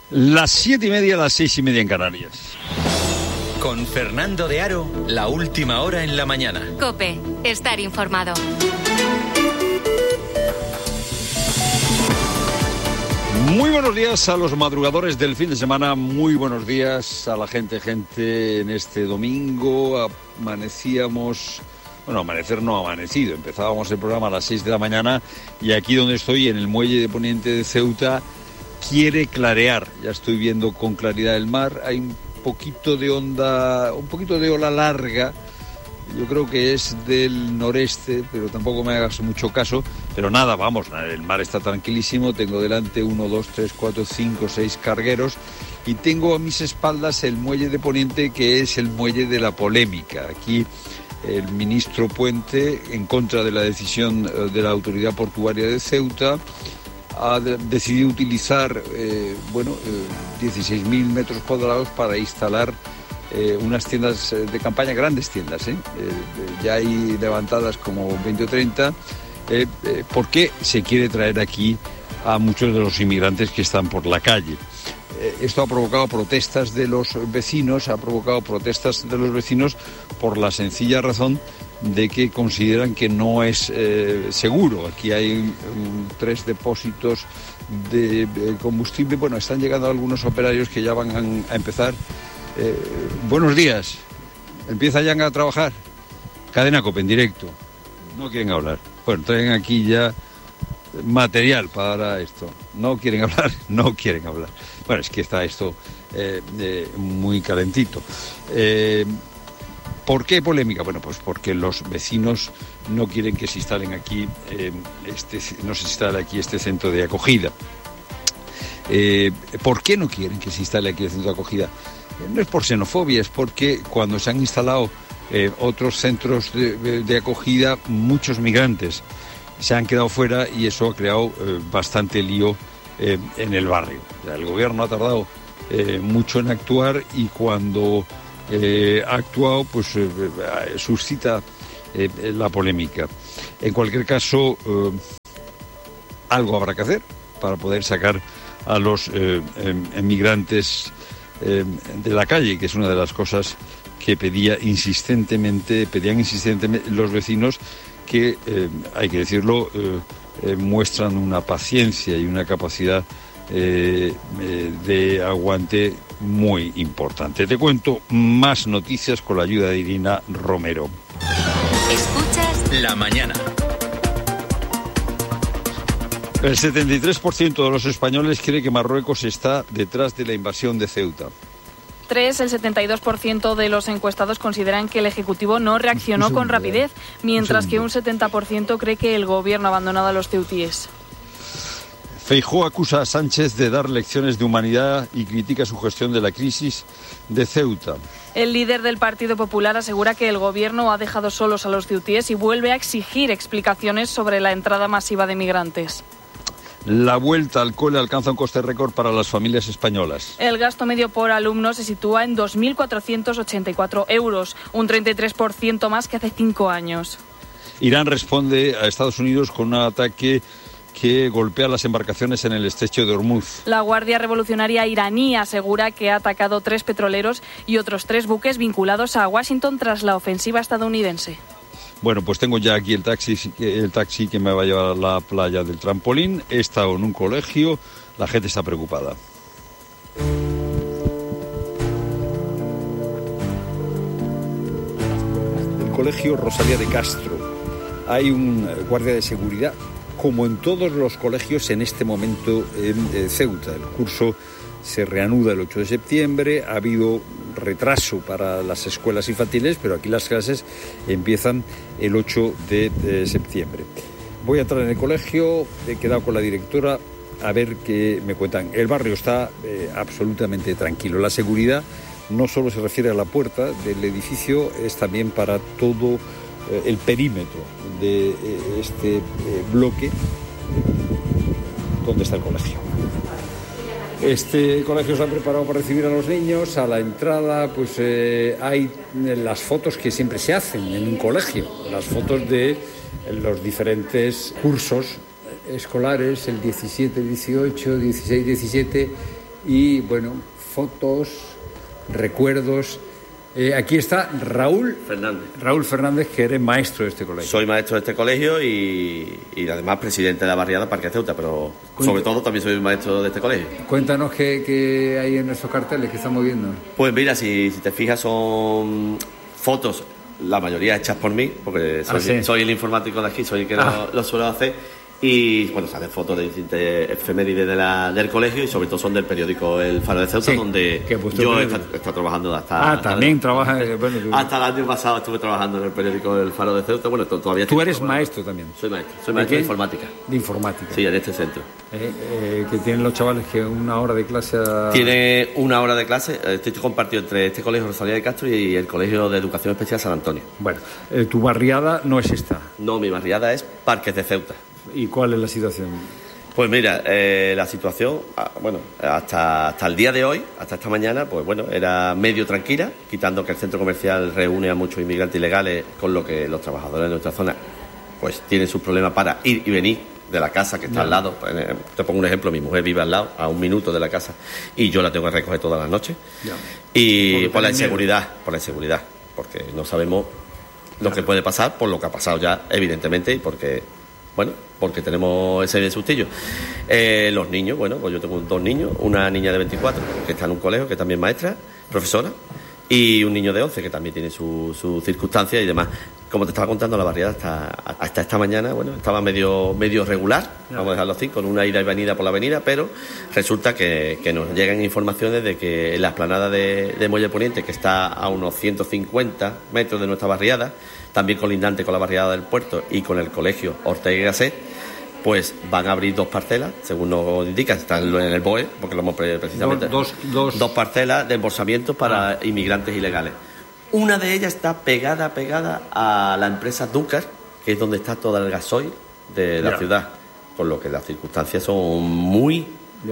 Las 7:30, las 6:30 en Canarias. Con Fernando de Aro, la última hora en la mañana. COPE, estar informado. Muy buenos días a los madrugadores del fin de semana, muy buenos días a la gente en este domingo. Amanecíamos, bueno, amanecer no ha amanecido, empezábamos el programa a las 6 de la mañana y aquí donde estoy, en el muelle de Poniente de Ceuta, quiere clarear. Ya estoy viendo con claridad el mar, hay un poquito de ola larga. Yo creo que es del noreste, pero tampoco me hagas mucho caso. Pero nada, vamos, el mar está tranquilísimo. Tengo delante 1, 2, 3, 4, 5, 6 cargueros. Y tengo a mis espaldas el muelle de Poniente, que es el muelle de la polémica. Aquí el ministro Puente, en contra de la decisión de la autoridad portuaria de Ceuta, ha decidido utilizar 16.000 metros cuadrados para instalar unas tiendas de campaña, grandes tiendas, ya hay levantadas como 20 o 30, porque se quiere traer aquí a muchos de los inmigrantes que están por la calle. Esto ha provocado protestas de los vecinos, por la sencilla razón de que consideran que no es seguro. Aquí hay 3 depósitos de combustible. Bueno, están llegando algunos operarios que ya van a empezar. Buenos días. ¿Empieza ya a trabajar? Cadena COPE en directo. No quieren hablar. Bueno, traen aquí ya material para esto. No quieren hablar. Bueno, es que está esto muy calentito. ¿Por qué polémica? Bueno, pues porque los vecinos no quieren que se instalen aquí este centro de acogida. ¿Por qué no quieren que se instale aquí el centro de acogida? No es por xenofobia, es porque cuando se han instalado otros centros de acogida, muchos migrantes se han quedado fuera y eso ha creado bastante lío en el barrio. El gobierno ha tardado mucho en actuar y cuando ha actuado, pues suscita la polémica. En cualquier caso, algo habrá que hacer para poder sacar a los emigrantes de la calle, que es una de las cosas que pedían insistentemente los vecinos, que, hay que decirlo, muestran una paciencia y una capacidad de aguante muy importante. Te cuento más noticias con la ayuda de Irina Romero. Escuchas La mañana. El 73% de los españoles cree que Marruecos está detrás de la invasión de Ceuta. El 72% de los encuestados consideran que el Ejecutivo no reaccionó con rapidez, mientras que un 70% cree que el Gobierno ha abandonado a los ceutíes. Feijóo acusa a Sánchez de dar lecciones de humanidad y critica su gestión de la crisis de Ceuta. El líder del Partido Popular asegura que el Gobierno ha dejado solos a los ceutíes y vuelve a exigir explicaciones sobre la entrada masiva de migrantes. La vuelta al cole alcanza un coste récord para las familias españolas. El gasto medio por alumno se sitúa en 2.484 euros, un 33% más que hace 5 años. Irán responde a Estados Unidos con un ataque que golpea las embarcaciones en el estrecho de Hormuz. La Guardia Revolucionaria iraní asegura que ha atacado 3 petroleros y otros 3 buques vinculados a Washington tras la ofensiva estadounidense. Bueno, pues tengo ya aquí el taxi que me va a llevar a la playa del Trampolín. He estado en un colegio, la gente está preocupada. El colegio Rosalía de Castro. Hay un guardia de seguridad, como en todos los colegios en este momento en Ceuta. El curso se reanuda el 8 de septiembre, ha habido retraso para las escuelas infantiles, pero aquí las clases empiezan el 8 de septiembre. Voy a entrar en el colegio, he quedado con la directora a ver qué me cuentan. El barrio está absolutamente tranquilo. La seguridad no solo se refiere a la puerta del edificio, es también para todo el perímetro de este bloque donde está el colegio. Este colegio se ha preparado para recibir a los niños. A la entrada pues hay las fotos que siempre se hacen en un colegio, las fotos de los diferentes cursos escolares, el 17, 18, 16, 17 y, bueno, fotos, recuerdos. Aquí está Raúl Fernández, que eres maestro de este colegio. Soy maestro de este colegio y además presidente de la barriada Parque Ceuta, pero sobre todo también soy maestro de este colegio. Cuéntanos qué hay en esos carteles que estamos viendo. Pues mira, si te fijas son fotos, la mayoría hechas por mí, porque soy el informático de aquí, soy el que lo suelo hacer. Y bueno, salen fotos de distintas efemérides del colegio y sobre todo son del periódico El Faro de Ceuta, donde yo he estado trabajando también trabajas. Hasta el año pasado estuve trabajando en el periódico El Faro de Ceuta. Bueno, todavía. ¿Tú eres maestro también? Soy maestro de informática. De informática. Sí, en este centro. Que tienen los chavales que una hora de clase. Tiene una hora de clase. Estoy compartido entre este colegio Rosalía de Castro y el colegio de Educación Especial San Antonio. Bueno, tu barriada no es esta. No, mi barriada es Parques de Ceuta. ¿Y cuál es la situación? Pues mira, la situación, bueno, hasta el día de hoy, hasta esta mañana, pues bueno, era medio tranquila, quitando que el centro comercial reúne a muchos inmigrantes ilegales, con lo que los trabajadores de nuestra zona pues tienen sus problemas para ir y venir de la casa que está al lado. Te pongo un ejemplo, mi mujer vive al lado, a 1 minuto de la casa, y yo la tengo que recoger todas las noches. Y por la inseguridad, porque no sabemos lo que puede pasar, por lo que ha pasado ya, evidentemente, y porque tenemos ese sustillo. Los niños, bueno, pues yo tengo 2 niños, una niña de 24 que está en un colegio, que también es maestra, profesora, y un niño de 11 que también tiene sus circunstancias y demás. Como te estaba contando, la barriada hasta esta mañana, bueno, estaba medio regular, vamos a dejarlo así, con una ida y venida por la avenida, pero resulta que nos llegan informaciones de que en la explanada de Muelle Poniente, que está a unos 150 metros de nuestra barriada, también colindante con la barriada del puerto y con el colegio Ortega y Gasset, pues van a abrir 2 parcelas, según nos indican, están en el BOE, porque lo hemos precisamente. Dos parcelas de embolsamientos para inmigrantes ilegales. Una de ellas está pegada a la empresa Dúcar, que es donde está todo el gasoil de la ciudad, por lo que las circunstancias son muy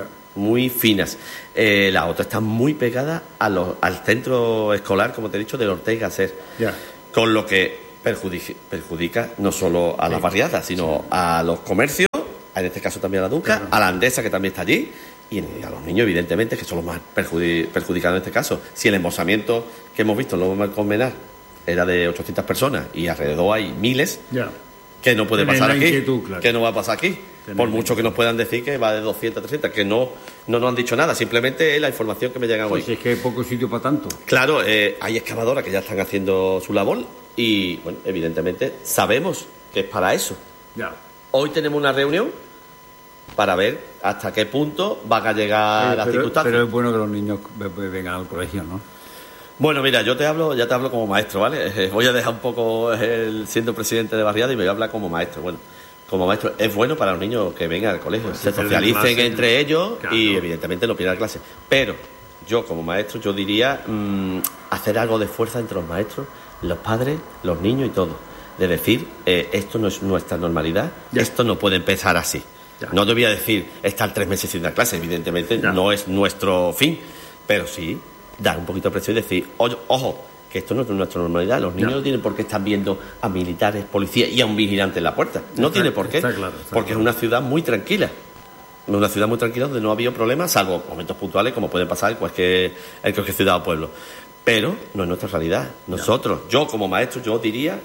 finas. La otra está muy pegada al centro escolar, como te he dicho, del Ortega y Gasset, con lo que perjudica no solo a las barriadas, sino a los comercios, en este caso también a la Dúcar, a la Andesa, que también está allí, y a los niños, evidentemente, que son los más perjudicados en este caso. Si el embolsamiento que hemos visto en Lomas Colmenar era de 800 personas y alrededor hay miles, que no puede pasar aquí, que no va a pasar aquí, por mucho que nos puedan decir que va de 200 a 300, que no nos han dicho nada, simplemente es la información que me llega hoy. Pues es que hay poco sitio para tanto. Claro, hay excavadoras que ya están haciendo su labor y, bueno, evidentemente sabemos que es para eso. Hoy tenemos una reunión para ver hasta qué punto van a llegar las circunstancias. Pero es bueno que los niños vengan al colegio, ¿no? Bueno, mira, ya te hablo como maestro, ¿vale? Voy a dejar un poco siendo presidente de barriada y me voy a hablar como maestro. Bueno, como maestro es bueno para los niños que vengan al colegio, se socialicen entre ellos y evidentemente no pierdan clase. Pero yo como maestro, yo diría hacer algo de fuerza entre los maestros, los padres, los niños y todo. De decir, esto no es nuestra normalidad, esto no puede empezar así. No te voy a decir estar 3 meses sin dar clase, evidentemente no es nuestro fin, pero sí dar un poquito de presión y decir, ojo, que esto no es nuestra normalidad, los niños no tienen por qué estar viendo a militares, policías y a un vigilante en la puerta, no tiene por qué, porque es una ciudad muy tranquila. Una ciudad muy tranquila donde no ha habido problemas, salvo momentos puntuales como pueden pasar en cualquier ciudad o pueblo. Pero no es nuestra realidad. Nosotros, yo como maestro, yo diría,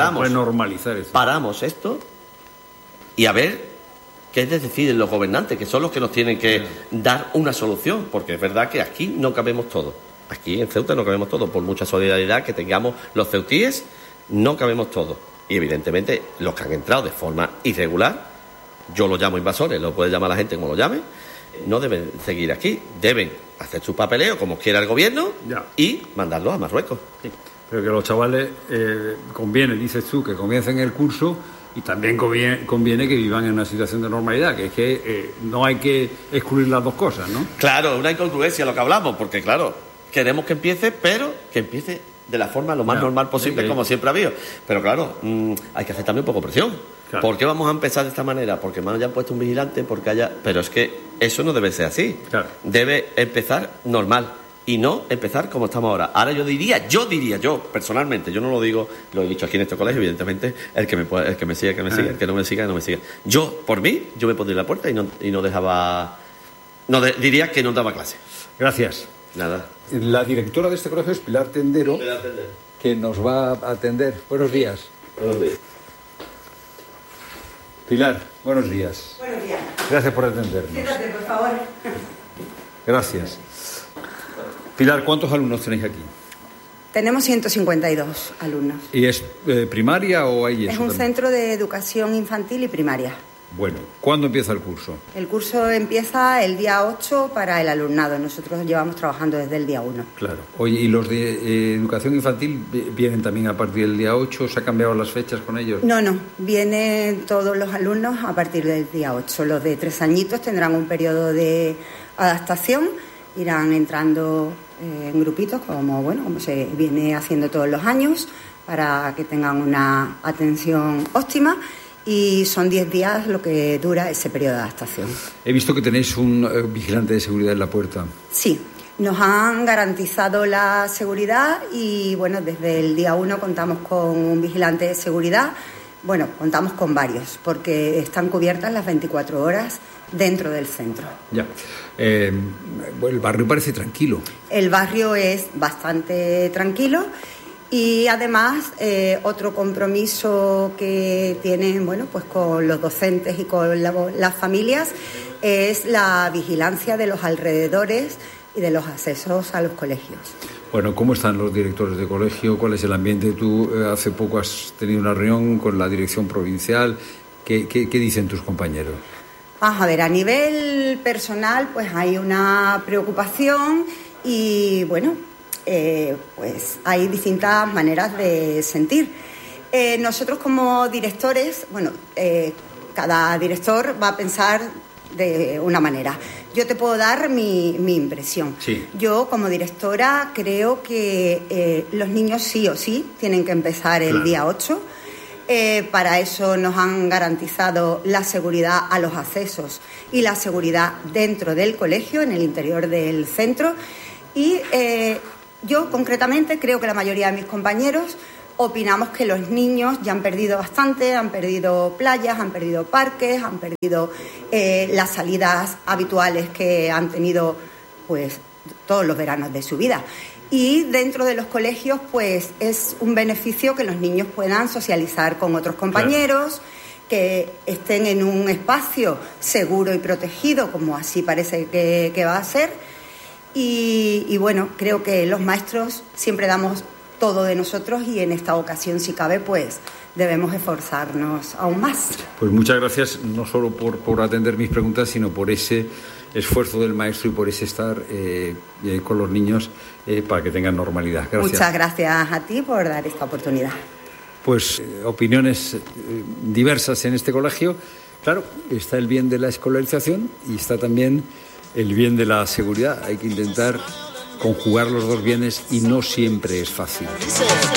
paramos esto y a ver qué deciden los gobernantes, que son los que nos tienen que dar una solución, porque es verdad que aquí no cabemos todos. Aquí en Ceuta no cabemos todos, por mucha solidaridad que tengamos los ceutíes, no cabemos todos. Y evidentemente los que han entrado de forma irregular, yo los llamo invasores, lo puede llamar la gente como lo llame, no deben seguir aquí, deben hacer su papeleo como quiera el gobierno y mandarlos a Marruecos. Sí. Pero que los chavales conviene, dices tú, que comiencen el curso y también conviene que vivan en una situación de normalidad, que es que no hay que excluir las dos cosas, ¿no? Claro, una incongruencia lo que hablamos, porque claro, queremos que empiece, pero que empiece de la forma lo más normal posible, como siempre ha habido. Pero claro, hay que hacer también un poco presión. ¿Por qué vamos a empezar de esta manera? Porque me hayan puesto un vigilante, porque haya... Pero es que eso no debe ser así. Debe empezar normal y no empezar como estamos ahora. Ahora yo diría, personalmente, yo no lo digo, lo he dicho aquí en este colegio, evidentemente, el que me siga, que me siga, el que no me siga, no me siga. Yo, por mí, yo me pondría en la puerta y no dejaba No, diría que no daba clase. Gracias. Nada. La directora de este colegio es Pilar Tendero, que nos va a atender. Buenos días. Buenos días. Pilar, buenos días. Buenos días. Gracias por atendernos. Siéntate, por favor. Gracias. Pilar, ¿cuántos alumnos tenéis aquí? Tenemos 152 alumnos. ¿Y es primaria o hay eso? Es un también? centro de educación infantil y primaria. Bueno, ¿cuándo empieza el curso? El curso empieza el día 8 para el alumnado. Nosotros llevamos trabajando desde el día 1. Claro. Oye, ¿y los de educación infantil vienen también a partir del día 8? ¿Se han cambiado las fechas con ellos? No, vienen todos los alumnos a partir del día 8. Los de 3 añitos tendrán un periodo de adaptación, irán entrando en grupitos como se viene haciendo todos los años para que tengan una atención óptima. Y son 10 días lo que dura ese periodo de adaptación. He visto que tenéis un vigilante de seguridad en la puerta. Sí, nos han garantizado la seguridad y desde el día 1 contamos con un vigilante de seguridad. Contamos con varios porque están cubiertas las 24 horas dentro del centro. Ya. El barrio parece tranquilo. El barrio es bastante tranquilo. Y además, otro compromiso que tienen, con los docentes y con las familias es la vigilancia de los alrededores y de los accesos a los colegios. Bueno, ¿cómo están los directores de colegio? ¿Cuál es el ambiente? Tú hace poco has tenido una reunión con la dirección provincial. ¿Qué dicen tus compañeros? A ver, a nivel personal, hay una preocupación y, hay distintas maneras de sentir. Nosotros como directores, cada director va a pensar de una manera. Yo te puedo dar mi impresión. Sí. Yo como directora creo que los niños sí o sí tienen que empezar el día 8. Para eso nos han garantizado la seguridad a los accesos y la seguridad dentro del colegio, en el interior del centro. Y yo, concretamente, creo que la mayoría de mis compañeros opinamos que los niños ya han perdido bastante, han perdido playas, han perdido parques, han perdido las salidas habituales que han tenido todos los veranos de su vida. Y dentro de los colegios, es un beneficio que los niños puedan socializar con otros compañeros, que estén en un espacio seguro y protegido, como así parece que va a ser. Y creo que los maestros siempre damos todo de nosotros y en esta ocasión, si cabe, debemos esforzarnos aún más. Pues muchas gracias, no solo por atender mis preguntas, sino por ese esfuerzo del maestro y por ese estar con los niños para que tengan normalidad. Gracias. Muchas gracias a ti por dar esta oportunidad. Pues opiniones diversas en este colegio. Claro, está el bien de la escolarización y está también el bien de la seguridad. Hay que intentar conjugar los dos bienes y no siempre es fácil.